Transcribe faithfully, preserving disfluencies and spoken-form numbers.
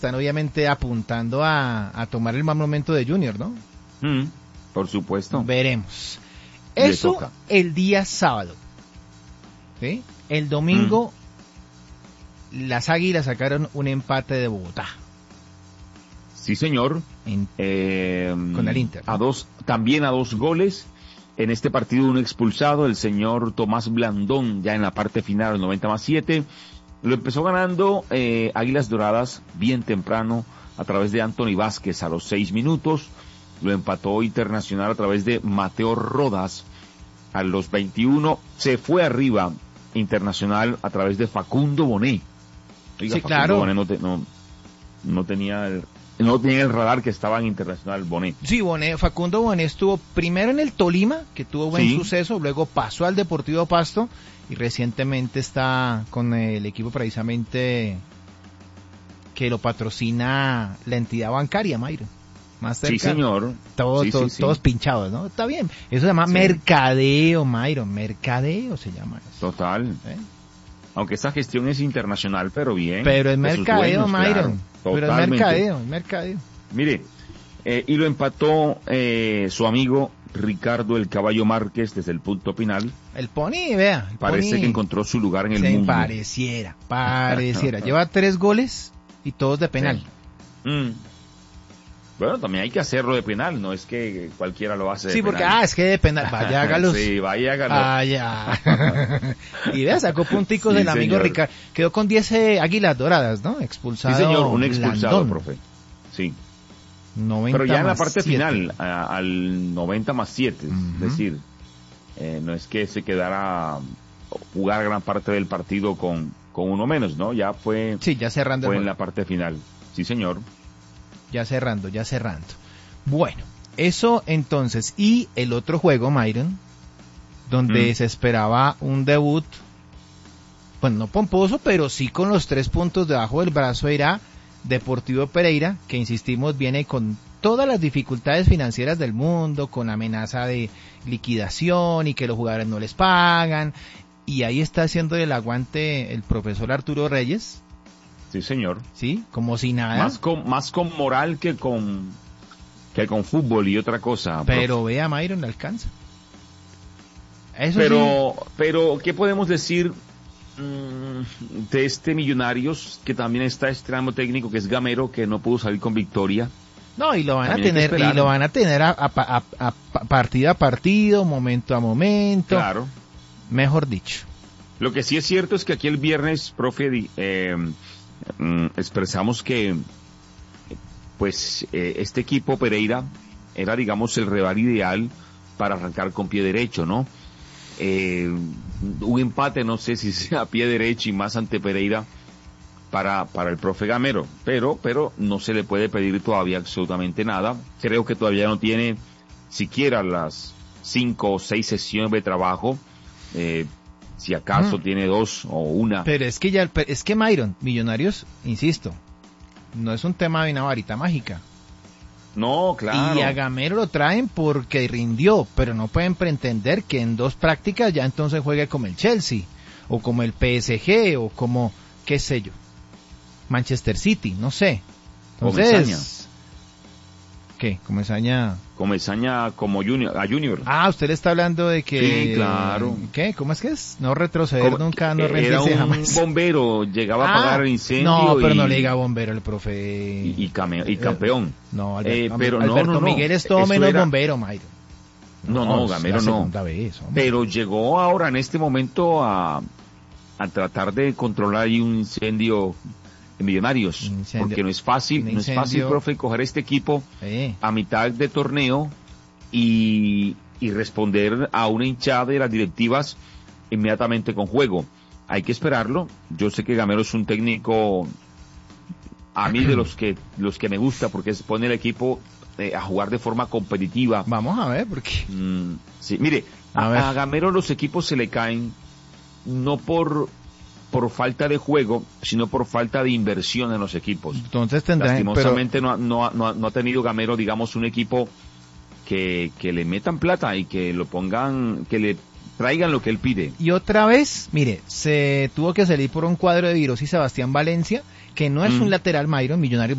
están obviamente apuntando a, a tomar el mal momento de Junior, ¿no? Mm, por supuesto. Veremos. Le Eso toca. el día sábado. ¿Sí? El domingo mm. las Águilas sacaron un empate de Bogotá. Sí, señor. En, eh, con el Inter. A dos, también a dos goles. En este partido un expulsado, el señor Tomás Blandón, ya en la parte final, el noventa más siete. Lo empezó ganando eh, Águilas Doradas bien temprano a través de Anthony Vázquez a los seis minutos. Lo empató Internacional a través de Mateo Rodas a los veintiuno. Se fue arriba Internacional a través de Facundo Bonet. Oiga, sí, Facundo claro. Bonet no, te, no, no tenía el, no tenía el radar que estaba en Internacional Bonet. Sí, Bonet, Facundo Bonet estuvo primero en el Tolima, que tuvo buen sí. suceso, luego pasó al Deportivo Pasto y recientemente está con el equipo precisamente que lo patrocina la entidad bancaria, Mayro. Más cerca. Sí, señor. Todo, sí, todo, sí, sí. Todos pinchados, ¿no? Está bien. Eso se llama sí. mercadeo, Mayro. Mercadeo se llama eso. Total. ¿Eh? Aunque esa gestión es internacional, pero bien. Pero es mercadeo, Mayro. Claro. Pero es mercadeo, es mercadeo. Mire, eh, y lo empató eh, su amigo Ricardo el Caballo Márquez desde el punto final. El Pony, vea. El Parece Pony que encontró su lugar en el se mundo. Pareciera, pareciera. Lleva tres goles y todos de penal. Sí. Mm. Bueno, también hay que hacerlo de penal, no es que cualquiera lo hace de sí, porque, penal. ah, es que de penal, vaya, hágalos. Sí, vaya, hágalos. Vaya. Y vea, sacó punticos sí, el amigo señor. Ricardo. Quedó con diez eh, Águilas Doradas, ¿no? Expulsado. Sí, señor, un expulsado, Blandón. profe. Sí. noventa Pero ya en la parte siete. final, a, al noventa más siete, uh-huh. Es decir, eh, no es que se quedara jugar gran parte del partido con, con uno menos, ¿no? Ya fue, sí, ya cerrando fue en la parte final. Sí, señor. Ya cerrando, ya cerrando. Bueno, eso entonces. Y el otro juego, Myron, donde mm. se esperaba un debut, bueno, no pomposo, pero sí con los tres puntos debajo del brazo, era Deportivo Pereira, que insistimos viene con todas las dificultades financieras del mundo, con amenaza de liquidación y que los jugadores no les pagan. Y ahí está haciendo el aguante el profesor Arturo Reyes. Sí, señor. Sí, como si nada. Más con, más con moral que con, que con fútbol y otra cosa. Pero profe. vea, Myron, le alcanza. Eso pero, sí. pero, ¿qué podemos decir mmm, de este Millonarios que también está estrenando técnico, que es Gamero, que no pudo salir con victoria? No, y lo van también a tener, y lo van a tener a, a, a, a partido a partido, momento a momento. Claro. Mejor dicho. Lo que sí es cierto es que aquí el viernes, profe, eh, Mm, expresamos que pues eh, este equipo Pereira era, digamos, el rival ideal para arrancar con pie derecho, ¿no? Eh, un empate, no sé si sea a pie derecho y más ante Pereira para para el profe Gamero, pero pero no se le puede pedir todavía absolutamente nada. Creo que todavía no tiene siquiera las cinco o seis sesiones de trabajo. Eh, Si acaso mm. tiene dos o una. Pero es que ya, es que Myron, Millonarios, insisto, no es un tema de una varita mágica. No, claro. Y a Gamero lo traen porque rindió, pero no pueden pretender que en dos prácticas ya entonces juegue como el Chelsea, o como el P S G, o como, qué sé yo, Manchester City, no sé. Entonces, Comesaña. ¿Qué? Comesaña. Comesaña como junior, a Junior. Ah, usted le está hablando de que... Sí, claro. ¿Qué? ¿Cómo es que es? No retroceder Como, nunca, no rendirse jamás. Era un bombero, llegaba ah, a apagar el incendio. No, pero y, no le diga bombero el profe. Y, y, cameo, y campeón. No, Alberto, eh, pero Alberto no, no, no. Miguel es todo menos era... bombero, Mayro. No, no, no Gamero no. Vez, pero llegó ahora en este momento a, a tratar de controlar ahí un incendio en Millonarios. Incendio. Porque no es fácil, no es fácil, profe, coger este equipo eh. a mitad de torneo y, y responder a una hinchada de las directivas inmediatamente con juego. Hay que esperarlo. Yo sé que Gamero es un técnico a mí de los que los que me gusta porque se pone el equipo eh, a jugar de forma competitiva. Vamos a ver porque mm, sí, mire, a, a, a Gamero los equipos se le caen no por por falta de juego, sino por falta de inversión en los equipos. Entonces tendrá, lastimosamente pero... no, no, no, no ha tenido Gamero, digamos, un equipo que, que le metan plata y que lo pongan, que le traigan lo que él pide. Y otra vez, mire, se tuvo que salir por un cuadro de Virós y Sebastián Valencia, que no es mm. un lateral, Myron, Millonarios